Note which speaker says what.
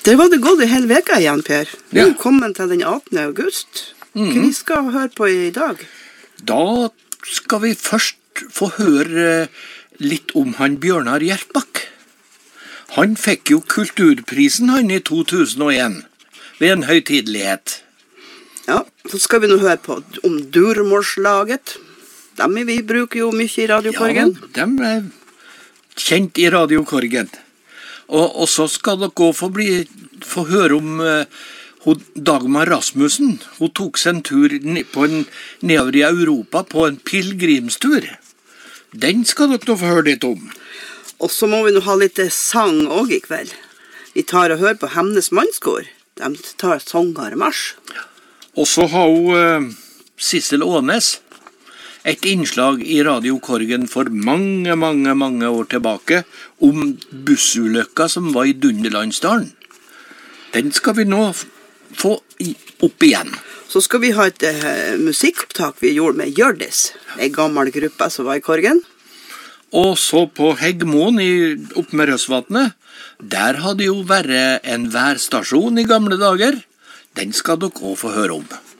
Speaker 1: Der var det gått en hel veka igjen, Per. Nå
Speaker 2: Ja.
Speaker 1: kommet til den 18. august. Hva vi skal høre på i dag?
Speaker 2: Da skal vi først få høre litt om han Bjørnar Hjertbakk. Han fikk jo kulturprisen han i 2001 ved en høytidelighet.
Speaker 1: Ja, så skal vi nå høre på om Durmålslaget. Dem vi bruker jo mye i Radiokorgen.
Speaker 2: Ja, de er kjent i Radiokorgen. Og så skal dere også få høre om Dagmar Rasmussen. Hun tok seg en tur nedover i Europa på en pilgrimstur. Den skal dere få høre litt om.
Speaker 1: Og så må vi nå ha litt sang også i kveld. Vi tar og hører på Hemnes mannskor. De tar Songarmarsj.
Speaker 2: Og så har hun Sissel Ånes et innslag i Radiokorgen for mange, mange, mange år tilbake om bussulykka som var i Dunderlandsdalen. Den skal vi nå få opp igjen.
Speaker 1: Så skal vi ha et musikkopptak vi gjorde med Hjørdis, en gammel gruppe som var i Korgen.
Speaker 2: Og så på Heggmoen opp med Røsvatnet, der hadde jo vært en værstasjon i gamle dager. Den skal dere også få høre om.